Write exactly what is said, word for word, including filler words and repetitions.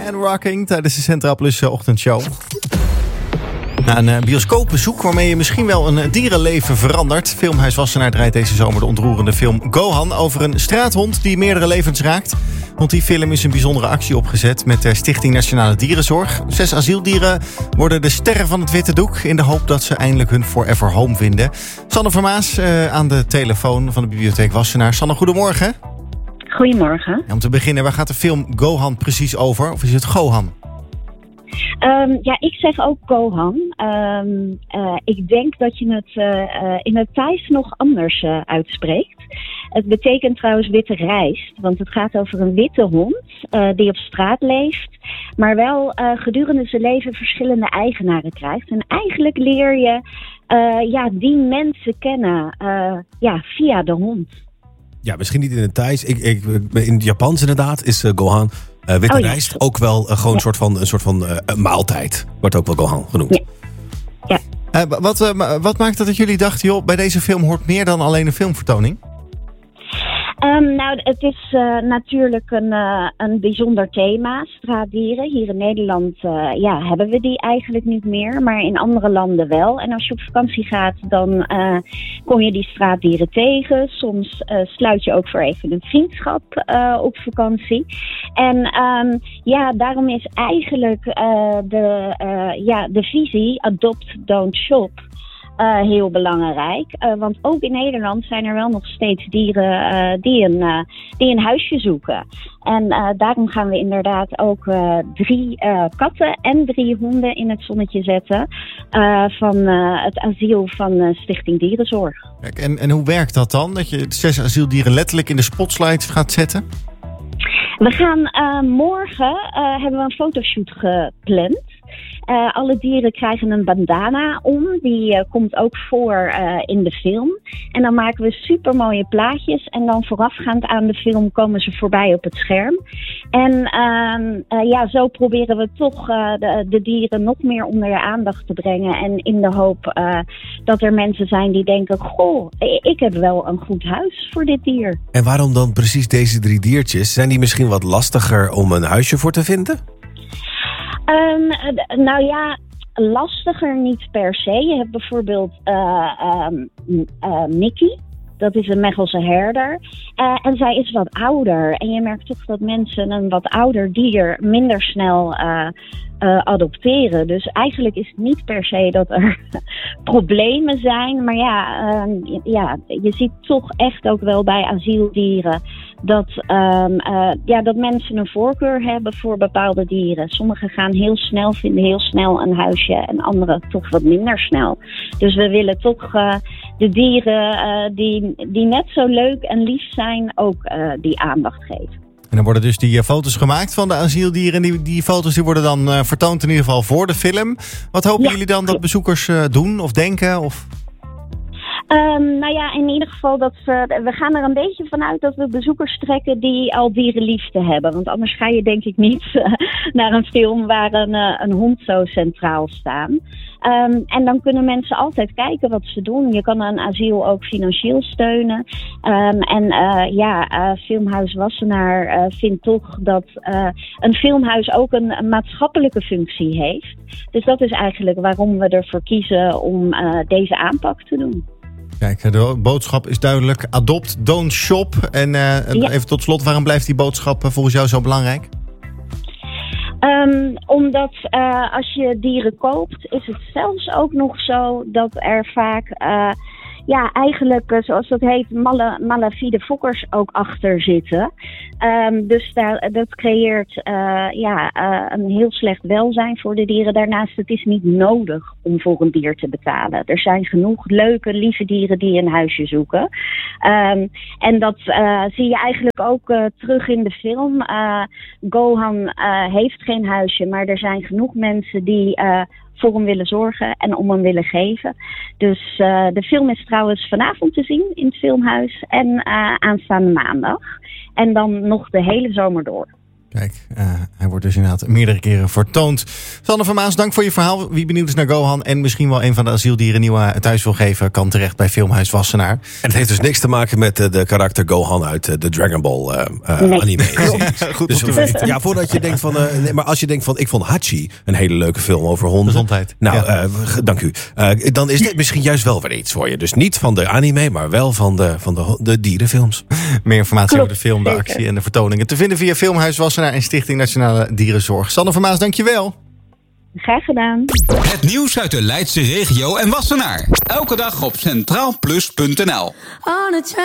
and Rocking tijdens de Centraal Plus uh, ochtendshow. Na een uh, bioscoopbezoek waarmee je misschien wel een uh, dierenleven verandert. Filmhuis Wassenaar draait deze zomer de ontroerende film Gohan over een straathond die meerdere levens raakt. Rond die film is een bijzondere actie opgezet met de Stichting Nationale Dierenzorg. Zes asieldieren worden de sterren van het witte doek in de hoop dat ze eindelijk hun forever home vinden. Sanne Vermaas uh, aan de telefoon van de bibliotheek Wassenaar. Sanne, goedemorgen. Goedemorgen. Ja, om te beginnen, waar gaat de film Gohan precies over? Of is het Gohan? Um, ja, ik zeg ook Gohan. Um, uh, ik denk dat je het uh, uh, in het Thais nog anders uh, uitspreekt. Het betekent trouwens witte rijst, want het gaat over een witte hond uh, die op straat leeft, maar wel uh, gedurende zijn leven verschillende eigenaren krijgt. En eigenlijk leer je uh, ja, die mensen kennen uh, ja, via de hond. Ja, misschien niet in het Thais. Ik, ik, in het Japans inderdaad is uh, Gohan uh, witte oh, ja. rijst ook wel uh, gewoon ja. een soort van, een soort van uh, maaltijd. Wordt ook wel Gohan genoemd. Ja. ja. Uh, wat, uh, wat maakt dat jullie dachten, joh, bij deze film hoort meer dan alleen een filmvertoning? Um, nou, het is uh, natuurlijk een, uh, een bijzonder thema, straatdieren. Hier in Nederland uh, ja, hebben we die eigenlijk niet meer, maar in andere landen wel. En als je op vakantie gaat, dan uh, kom je die straatdieren tegen. Soms uh, sluit je ook voor even een vriendschap uh, op vakantie. En um, ja, daarom is eigenlijk uh, de, uh, ja, de visie Adopt, Don't Shop Uh, heel belangrijk. Uh, want ook in Nederland zijn er wel nog steeds dieren uh, die, een, uh, die een huisje zoeken. En uh, daarom gaan we inderdaad ook uh, drie uh, katten en drie honden in het zonnetje zetten. Uh, van uh, het asiel van uh, Stichting Dierenzorg. Kijk, en, en hoe werkt dat dan? Dat je zes asieldieren letterlijk in de spotlight gaat zetten? We gaan uh, morgen uh, hebben we een fotoshoot gepland. Uh, alle dieren krijgen een bandana om. Die uh, komt ook voor uh, in de film. En dan maken we super mooie plaatjes. En dan voorafgaand aan de film komen ze voorbij op het scherm. En uh, uh, ja, zo proberen we toch uh, de, de dieren nog meer onder je aandacht te brengen. En in de hoop uh, dat er mensen zijn die denken, goh, ik heb wel een goed huis voor dit dier. En waarom dan precies deze drie diertjes? Zijn die misschien wat lastiger om een huisje voor te vinden? Um, nou ja, lastiger niet per se. Je hebt bijvoorbeeld uh, um, uh, Mickey. Dat is een Mechelse herder. Uh, en zij is wat ouder. En je merkt toch dat mensen een wat ouder dier minder snel uh, uh, adopteren. Dus eigenlijk is het niet per se dat er problemen zijn. Maar ja, uh, ja, je ziet toch echt ook wel bij asieldieren dat, um, uh, ja, dat mensen een voorkeur hebben voor bepaalde dieren. Sommigen gaan heel snel, vinden heel snel een huisje en anderen toch wat minder snel. Dus we willen toch uh, de dieren uh, die, die net zo leuk en lief zijn ook uh, die aandacht geven. En dan worden dus die uh, foto's gemaakt van de asieldieren. En die, die foto's die worden dan uh, vertoond in ieder geval voor de film. Wat hopen ja. jullie dan dat bezoekers uh, doen of denken? Of... Um, nou ja, in ieder geval dat we, we gaan er een beetje vanuit dat we bezoekers trekken die al dierenliefde hebben. Want anders ga je denk ik niet uh, naar een film waar een, uh, een hond zo centraal staat. Um, en dan kunnen mensen altijd kijken wat ze doen. Je kan een asiel ook financieel steunen. Um, en uh, ja, uh, Filmhuis Wassenaar uh, vindt toch dat uh, een filmhuis ook een, een maatschappelijke functie heeft. Dus dat is eigenlijk waarom we ervoor kiezen om uh, deze aanpak te doen. Kijk, de boodschap is duidelijk. Adopt, don't shop. En uh, ja. even tot slot, waarom blijft die boodschap volgens jou zo belangrijk? Um, omdat uh, als je dieren koopt, is het zelfs ook nog zo dat er vaak, uh, ja, eigenlijk, uh, zoals dat heet, malle, malafide fokkers ook achter zitten. Um, dus daar, dat creëert uh, ja, uh, een heel slecht welzijn voor de dieren. Daarnaast, het is niet nodig om voor een dier te betalen. Er zijn genoeg leuke, lieve dieren die een huisje zoeken. Um, en dat uh, zie je eigenlijk ook uh, terug in de film. Uh, Gohan uh, heeft geen huisje, maar er zijn genoeg mensen die uh, voor hem willen zorgen en om hem willen geven. Dus uh, de film is trouwens vanavond te zien in het filmhuis en uh, aanstaande maandag. En dan nog de hele zomer door. Kijk, uh, hij wordt dus inderdaad meerdere keren vertoond. Sander van Maas, dank voor je verhaal. Wie benieuwd is naar Gohan en misschien wel een van de asieldieren een nieuwe thuis wil geven, kan terecht bij Filmhuis Wassenaar. En het heeft dus niks te maken met uh, de karakter Gohan uit uh, de Dragon Ball uh, uh, nee. anime. Goed dus, om te weten. Ja, voordat je denkt van, uh, nee, maar als je denkt van, ik vond Hachi een hele leuke film over honden. Gezondheid. Nou, ja. uh, dank u. Uh, dan is dit misschien juist wel weer iets voor je. Dus niet van de anime, maar wel van de, van de, de dierenfilms. Meer informatie Klopt, over de film, de zeker. actie en de vertoningen te vinden via Filmhuis Wassenaar en Stichting Nationale Dierenzorg. Sander van Maas, dankjewel. Graag gedaan. Het nieuws uit de Leidse regio en Wassenaar. Elke dag op centraal plus punt n l.